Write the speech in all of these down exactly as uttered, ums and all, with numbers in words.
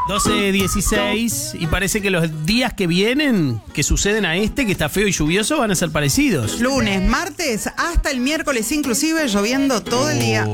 doce dieciséis y parece que los días que vienen, que suceden a este, que está feo y lluvioso, van a ser parecidos. Lunes, martes, hasta el miércoles inclusive, lloviendo todo el día.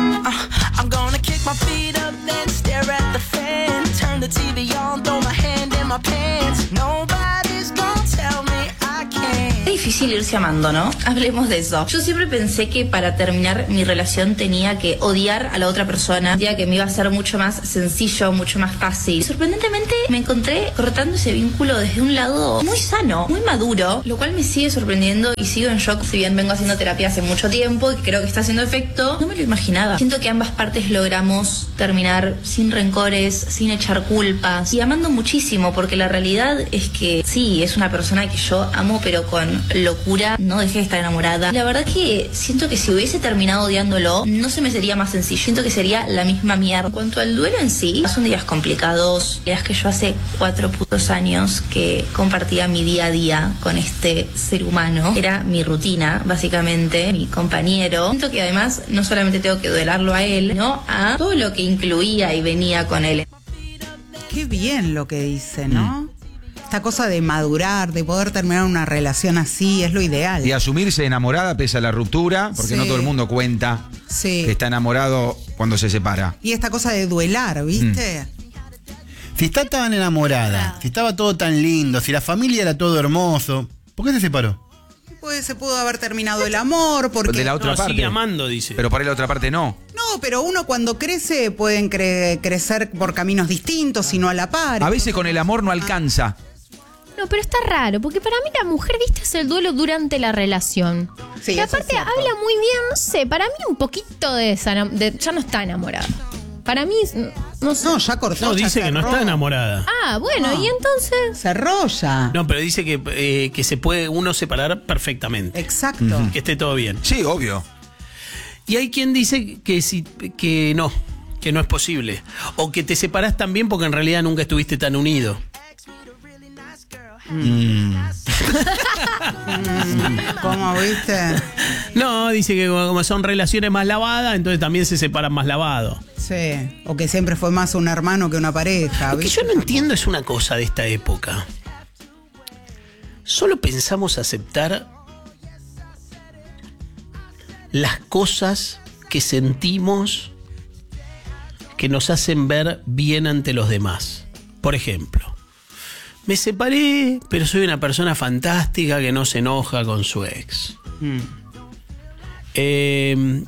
I'm gonna kick my feet up, then stare at the fan. Turn the T V on, throw my hand in my pants. Nobody's gonna tell me I can't. Es difícil irse amando, ¿no? Hablemos de eso. Yo siempre pensé que para terminar mi relación tenía que odiar a la otra persona. Sentía que me iba a ser mucho más sencillo, mucho más fácil. Sorprendentemente me encontré cortando ese vínculo desde un lado muy sano, muy maduro, lo cual me sigue sorprendiendo y sigo en shock. Si bien vengo haciendo terapia hace mucho tiempo y creo que está haciendo efecto, no me lo imaginaba. Siento que ambas partes logramos terminar sin rencores, sin echar culpas y amando muchísimo, porque la realidad es que sí, es una persona que yo amo, pero con locura. No dejé de estar enamorada. La verdad que siento que si hubiese terminado odiándolo, no se me sería más sencillo. Siento que sería la misma mierda. En cuanto al duelo en sí, son días complicados. Días que yo hace cuatro putos años que compartía mi día a día con este ser humano. Era mi rutina, básicamente, mi compañero. Siento que además no solamente tengo que duelarlo a él, sino a todo lo que incluía y venía con él. Qué bien lo que dice, ¿no? Mm. Esta cosa de madurar, de poder terminar una relación así, es lo ideal. Y asumirse enamorada pese a la ruptura, porque sí. No todo el mundo cuenta sí. que está enamorado cuando se separa. Y esta cosa de duelar, ¿viste? Mm. Si está tan enamorada, si estaba todo tan lindo, si la familia era todo hermoso, ¿por qué se separó? Pues se pudo haber terminado el amor, porque... De la otra no, parte. Sigue amando, dice. Pero para la otra parte no. No, pero uno cuando crece pueden cre- crecer por caminos distintos y no a la par. A veces con el amor no alcanza. No, pero está raro, porque para mí la mujer, viste, es el duelo durante la relación. Sí, y aparte habla muy bien, no sé, para mí un poquito de, esa, de ya no está enamorada. Para mí, no sé. No, ya cortó. No, ya dice cerró. que no está enamorada. Ah, bueno, no. Y entonces... Cerró ya. No, pero dice que, eh, que se puede uno separar perfectamente. Exacto. Uh-huh. Que esté todo bien. Sí, obvio. Y hay quien dice que, si, que no, que no es posible. O que te separás también porque en realidad nunca estuviste tan unido. Mm. ¿Cómo viste? No, dice que como son relaciones más lavadas, entonces también se separan más lavados. Sí, o que siempre fue más un hermano que una pareja. Lo que yo no entiendo es una cosa de esta época. Solo pensamos aceptar las cosas que sentimos que nos hacen ver bien ante los demás. Por ejemplo, me separé, pero soy una persona fantástica que no se enoja con su ex. Mm. Eh,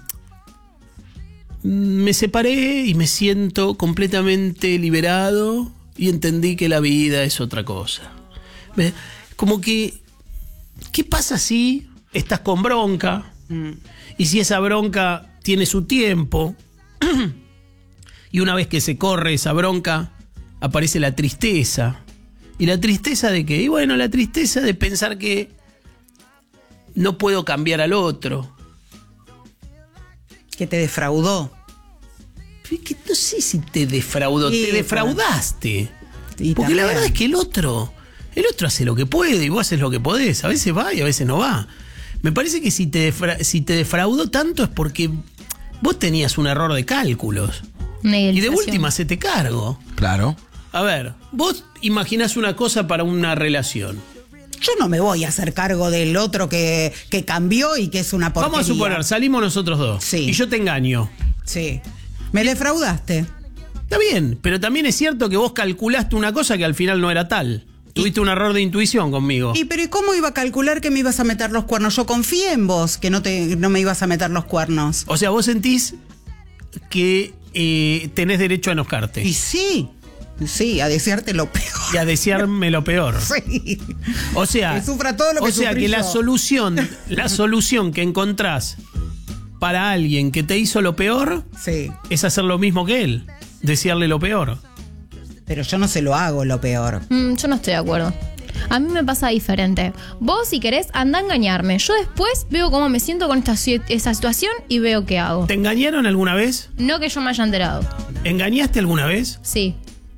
me separé y me siento completamente liberado y entendí que la vida es otra cosa. Como que, ¿qué pasa si estás con bronca? Mm. Y si esa bronca tiene su tiempo y una vez que se corre esa bronca aparece la tristeza. ¿Y la tristeza de qué? Y bueno, la tristeza de pensar que no puedo cambiar al otro. Que te defraudó. Que no sé si te defraudó, sí, te defraudaste. Sí, porque también. La verdad es que el otro, el otro hace lo que puede y vos haces lo que podés. A veces va y a veces no va. Me parece que si te, defra- si te defraudó tanto es porque vos tenías un error de cálculos. Y de última se te cargo. Claro. A ver, vos imaginás una cosa para una relación. Yo no me voy a hacer cargo del otro que, que cambió y que es una porquería. Vamos a suponer, salimos nosotros dos. Sí. Y yo te engaño. Sí. Me defraudaste. Está bien, pero también es cierto que vos calculaste una cosa que al final no era tal. Tuviste un error de intuición conmigo. ¿Y pero ¿y cómo iba a calcular que me ibas a meter los cuernos? Yo confié en vos que no, te, no me ibas a meter los cuernos. O sea, vos sentís que eh, tenés derecho a enojarte. Y sí. Sí, a desearte lo peor. Y a desearme lo peor. Sí. O sea, que sufra todo lo que o sea que yo. la solución, la solución que encontrás para alguien que te hizo lo peor, sí, es hacer lo mismo que él, desearle lo peor. Pero yo no se lo hago lo peor. Mm, yo no estoy de acuerdo. A mí me pasa diferente. Vos, si querés, anda a engañarme. Yo después veo cómo me siento con esta, esta situación y veo qué hago. ¿Te engañaron alguna vez? No que yo me haya enterado. ¿Engañaste alguna vez? Sí.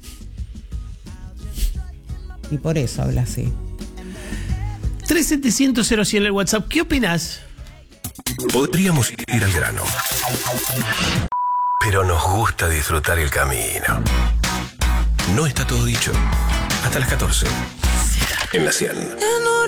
Y por eso habla así. tres setecientos cero cien el WhatsApp. ¿Qué opinás? Podríamos ir al grano, pero nos gusta disfrutar el camino. no está todo dicho. Hasta las catorce. En la cien.